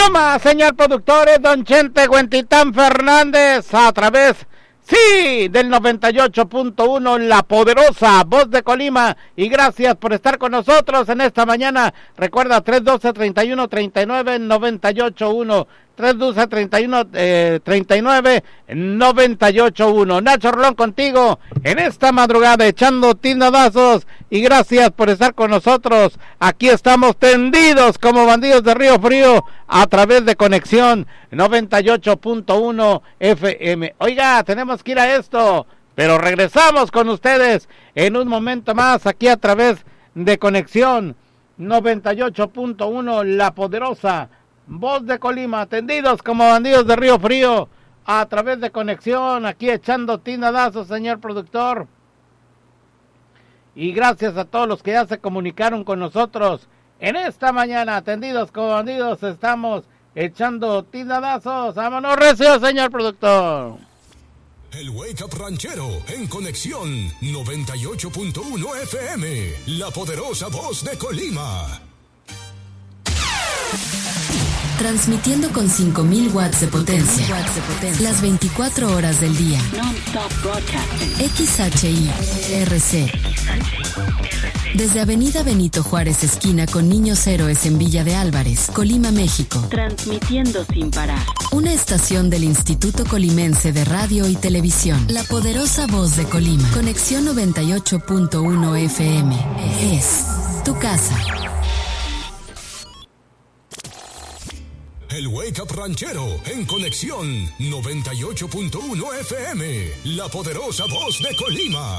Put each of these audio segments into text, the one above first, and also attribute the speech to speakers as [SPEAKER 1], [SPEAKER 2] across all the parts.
[SPEAKER 1] No más, señor productor, es don Chente Huentitán Fernández, a través, sí, del 98.1, la poderosa voz de Colima, y gracias por estar con nosotros en esta mañana. Recuerda, 312-3139-981, 312-3139-981. Nacho Rolón contigo en esta madrugada, echando tinadazos, y gracias por estar con nosotros. Aquí estamos tendidos como bandidos de Río Frío a través de Conexión 98.1 FM. Oiga, tenemos que ir a esto, pero regresamos con ustedes en un momento más aquí a través de Conexión 98.1, la poderosa voz de Colima, tendidos como bandidos de Río Frío a través de Conexión, aquí echando tinadazos, señor productor. Y gracias a todos los que ya se comunicaron con nosotros en esta mañana, tendidos como bandidos, estamos echando tinadazos. Vámonos recio, señor productor.
[SPEAKER 2] El Wake Up Ranchero en Conexión 98.1 FM, la poderosa voz de Colima.
[SPEAKER 3] Transmitiendo con 5,000 watts de potencia, las 24 horas del día. XHI-RC. Desde Avenida Benito Juárez, esquina con Niños Héroes en Villa de Álvarez, Colima, México. Transmitiendo sin parar. Una estación del Instituto Colimense de Radio y Televisión. La poderosa voz de Colima. Conexión 98.1 FM. Es tu casa.
[SPEAKER 2] El Wake Up Ranchero en Conexión 98.1 FM, la poderosa voz de Colima.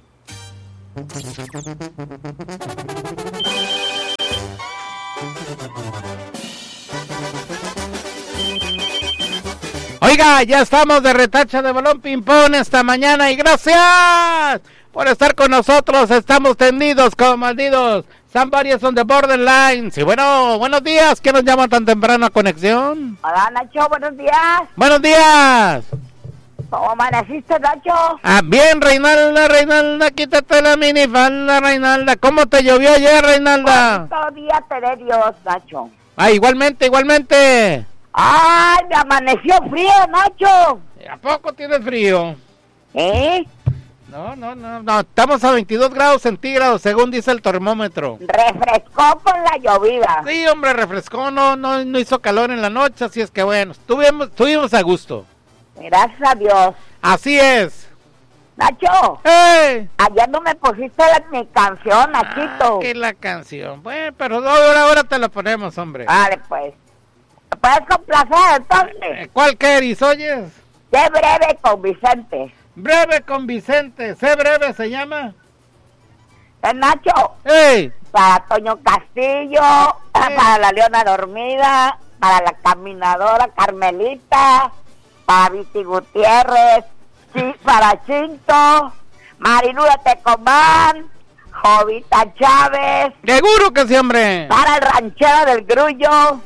[SPEAKER 1] Oiga, ya estamos de retacha de balón ping-pong esta mañana, y gracias por estar con nosotros. Estamos tendidos como malditos. Somebody's on the borderline. Sí, bueno, buenos días. ¿Qué nos llama tan temprano a Conexión?
[SPEAKER 4] Hola, Nacho, buenos días.
[SPEAKER 1] Buenos días.
[SPEAKER 4] ¿Cómo amaneciste, Nacho?
[SPEAKER 1] Ah, bien, Reinalda, quítate la minifalda, Reinalda. ¿Cómo te llovió ayer, Reinalda?
[SPEAKER 4] Todo día te dé Dios, Nacho.
[SPEAKER 1] Ah, igualmente.
[SPEAKER 4] ¡Ay, me amaneció frío, Nacho!
[SPEAKER 1] ¿A poco tienes frío?
[SPEAKER 4] ¿Eh?
[SPEAKER 1] No, estamos a 22 grados centígrados, según dice el termómetro.
[SPEAKER 4] Refrescó con la llovida.
[SPEAKER 1] Sí, hombre, refrescó, no hizo calor en la noche, así es que bueno, estuvimos a gusto.
[SPEAKER 4] Gracias a Dios.
[SPEAKER 1] Así es.
[SPEAKER 4] Nacho,
[SPEAKER 1] ¡hey!
[SPEAKER 4] ayer no me pusiste mi canción, Nachito.
[SPEAKER 1] ¿Qué la canción? Bueno, pero ahora te la ponemos, hombre.
[SPEAKER 4] Vale, pues. ¿Me puedes complacer, entonces?
[SPEAKER 1] ¿Cuál querís, oyes?
[SPEAKER 4] Sé breve con Vicente.
[SPEAKER 1] Breve con Vicente, sé breve se llama.
[SPEAKER 4] Nacho.
[SPEAKER 1] ¡Hey!
[SPEAKER 4] Para Toño Castillo, para la Leona Dormida, para la Caminadora Carmelita, para Viti Gutiérrez, para Chinto, Marilu de Tecomán, Jovita Chávez.
[SPEAKER 1] Seguro que sí, hombre.
[SPEAKER 4] Para el ranchero del Grullo.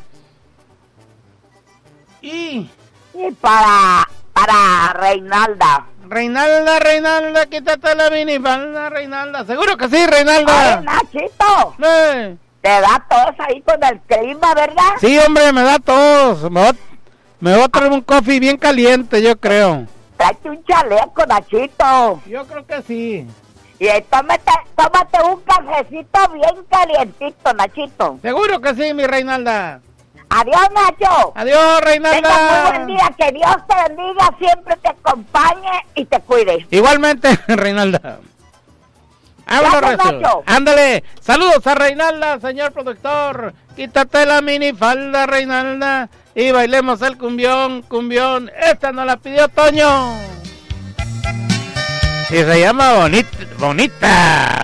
[SPEAKER 1] Y
[SPEAKER 4] para Reinalda.
[SPEAKER 1] Reinalda, quítate la minifalda, Reinalda. Seguro que sí, Reinalda.
[SPEAKER 4] Ay, Nachito.
[SPEAKER 1] Te
[SPEAKER 4] da tos ahí con el clima, ¿verdad?
[SPEAKER 1] Sí, hombre, me da tos. Me voy a traer un coffee bien caliente, yo creo.
[SPEAKER 4] Tráete un chaleco, Nachito.
[SPEAKER 1] Yo creo que sí.
[SPEAKER 4] Y tómate un cafecito bien calientito, Nachito.
[SPEAKER 1] Seguro que sí, mi Reinalda.
[SPEAKER 4] Adiós, Nacho.
[SPEAKER 1] Adiós, Reinalda.
[SPEAKER 4] Tenga muy buen día, que Dios te bendiga, siempre te acompañe y te cuide.
[SPEAKER 1] Igualmente, Reinalda. Vámonos, Nacho. Ándale. Saludos a Reinalda, señor productor. Quítate la minifalda, Reinalda, y bailemos el cumbión. Esta nos la pidió Toño. Y se llama Bonita.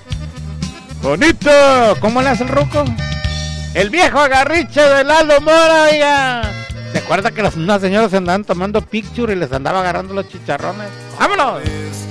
[SPEAKER 1] ¿Cómo le hace el ruco? El viejo agarriche de Lalo Mora, oiga. ¿Se acuerda que unas señoras andaban tomando picture y les andaba agarrando los chicharrones? ¡Vámonos!